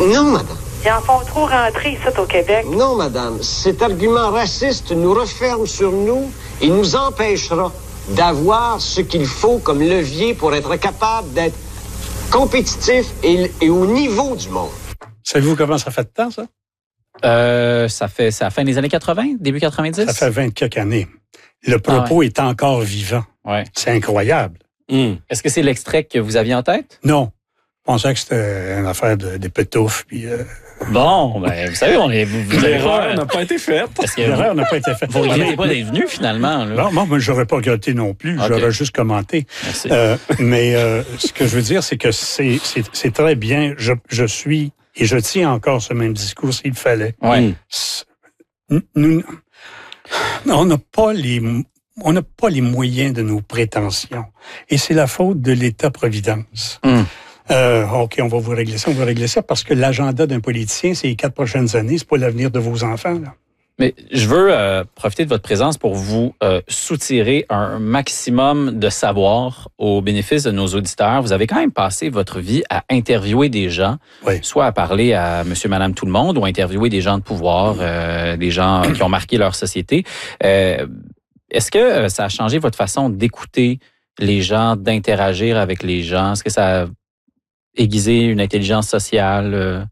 Non, madame. Ils en font trop rentrer, ici, au Québec. Non, madame. Cet argument raciste nous referme sur nous et nous empêchera d'avoir ce qu'il faut comme levier pour être capable d'être compétitif et au niveau du monde. Savez-vous comment ça fait de temps, ça? Ça fait la fin des années 80, début 90? Ça fait 20 quelques années. Le propos est encore vivant. Ouais. C'est incroyable. Est-ce que c'est l'extrait que vous aviez en tête? Non. Je pensais que c'était une affaire des pétoufs. Puis, Bon, ben, vous savez, l'erreur n'a pas été faite. L'erreur n'a pas été faite. Vous ne regrettez pas d'être venu, finalement. Là. Non, moi, j'aurais pas regretté non plus. Okay. J'aurais juste commenté. Merci. Mais ce que je veux dire, c'est que c'est très bien. Je suis, et je tiens encore ce même discours s'il fallait. Ouais. Nous, on n'a pas les moyens de nos prétentions. Et c'est la faute de l'État-providence. OK, on va vous régler ça, parce que l'agenda d'un politicien, c'est les 4 prochaines années, c'est pas l'avenir de vos enfants, là. Mais je veux profiter de votre présence pour vous soutirer un maximum de savoir au bénéfice de nos auditeurs. Vous avez quand même passé votre vie à interviewer des gens, soit à parler à monsieur, madame, tout le monde, ou à interviewer des gens de pouvoir, des gens qui ont marqué leur société. Est-ce que ça a changé votre façon d'écouter les gens, d'interagir avec les gens? Est-ce que ça a aiguisé une intelligence sociale?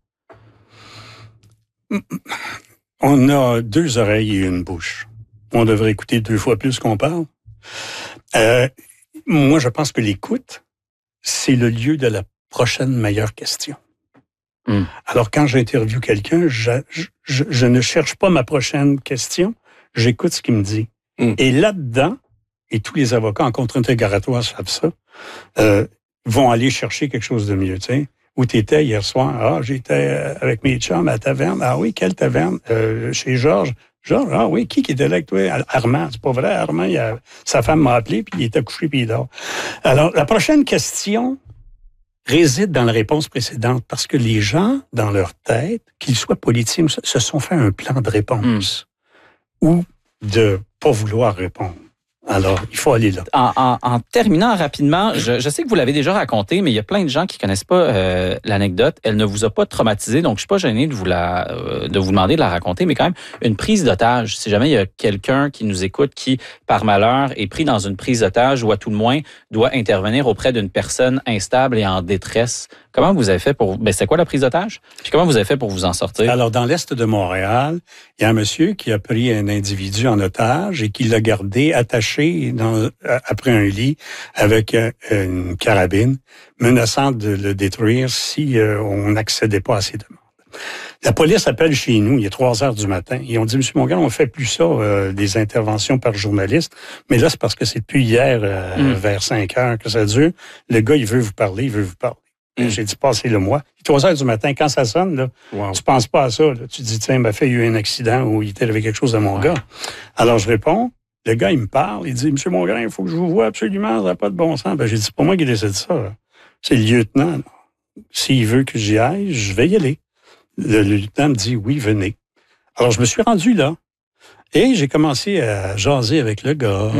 On a 2 oreilles et une bouche. On devrait écouter 2 fois plus qu'on parle. Moi, je pense que l'écoute, c'est le lieu de la prochaine meilleure question. Alors, quand j'interviewe quelqu'un, je ne cherche pas ma prochaine question, j'écoute ce qu'il me dit. Et là-dedans, et tous les avocats en contre-interrogatoire savent ça, vont aller chercher quelque chose de mieux, tu sais. Où t'étais hier soir? Ah, j'étais avec mes chums à la taverne. Ah oui, quelle taverne? Chez Georges. Georges, ah oui, qui était là avec toi? Armand, c'est pas vrai, Armand, sa femme m'a appelé, puis il était couché, puis il dort. Alors, la prochaine question réside dans la réponse précédente, parce que les gens, dans leur tête, qu'ils soient politiciens, se sont fait un plan de réponse. Ou de pas vouloir répondre. Alors, il faut aller là. En terminant rapidement, je sais que vous l'avez déjà raconté, mais il y a plein de gens qui connaissent pas l'anecdote. Elle ne vous a pas traumatisé, donc je suis pas gêné de vous demander de la raconter, mais quand même, une prise d'otage. Si jamais il y a quelqu'un qui nous écoute qui, par malheur, est pris dans une prise d'otage ou à tout le moins doit intervenir auprès d'une personne instable et en détresse, comment vous avez fait pour... c'est quoi la prise d'otage? Puis comment vous avez fait pour vous en sortir? Alors, dans l'est de Montréal, il y a un monsieur qui a pris un individu en otage et qui l'a gardé attaché après un lit avec une carabine, menaçant de le détruire si on n'accédait pas à ses demandes. La police appelle chez nous, il est 3 heures du matin, et on dit, Monsieur Mongrain, on fait plus ça, des interventions par journaliste, mais là, c'est parce que c'est depuis hier, vers 5 heures que ça dure. Le gars, il veut vous parler. J'ai dit, passez-le moi. 3 heures du matin, quand ça sonne, là, tu penses pas à ça. Là. Tu dis, tiens, ma fille a eu un accident ou il était avec quelque chose à mon gars. Alors, je réponds. Le gars, il me parle. Il dit, Monsieur Mongrain, il faut que je vous voie absolument. Ça n'a pas de bon sens. J'ai dit, c'est pas moi qui décide ça. Là. C'est le lieutenant. Là. S'il veut que j'y aille, je vais y aller. Le lieutenant me dit, oui, venez. Alors, je me suis rendu là. Et j'ai commencé à jaser avec le gars,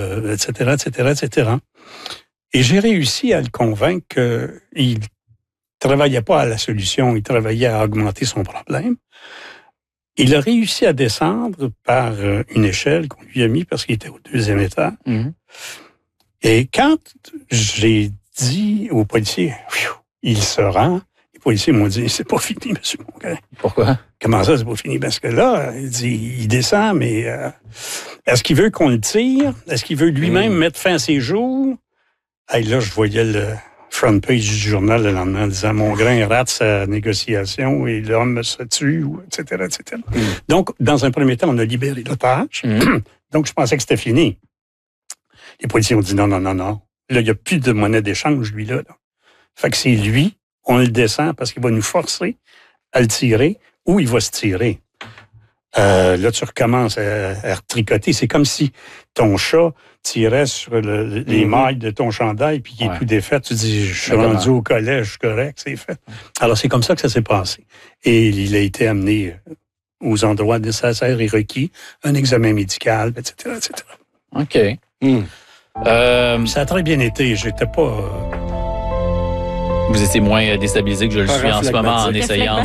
etc. Et j'ai réussi à le convaincre qu'il travaillait pas à la solution, il travaillait à augmenter son problème. Il a réussi à descendre par une échelle qu'on lui a mis parce qu'il était au 2e étage. Et quand j'ai dit aux policiers, il se rend, les policiers m'ont dit, c'est pas fini, monsieur Mongrain. Pourquoi? Comment ça, c'est pas fini? Parce que là, il descend, mais est-ce qu'il veut qu'on le tire? Est-ce qu'il veut lui-même mettre fin à ses jours? Hey, là, je voyais le front page du journal le lendemain en disant « Mongrain rate sa négociation et l'homme se tue », etc. Donc, dans un premier temps, on a libéré l'otage. Donc, je pensais que c'était fini. Les policiers ont dit « Non. Là, il n'y a plus de monnaie d'échange, lui-là. » Fait que c'est lui, on le descend parce qu'il va nous forcer à le tirer ou il va se tirer. Là, tu recommences à retricoter. C'est comme si ton chat tirait sur les mailles de ton chandail puis qu'il est tout défait. Tu dis, je suis rendu au collège, correct, c'est fait. Alors, c'est comme ça que ça s'est passé. Et il a été amené aux endroits nécessaires et requis, un examen médical, etc. OK. Ça a très bien été. J'étais pas... Vous étiez moins déstabilisé que je le suis en ce moment en essayant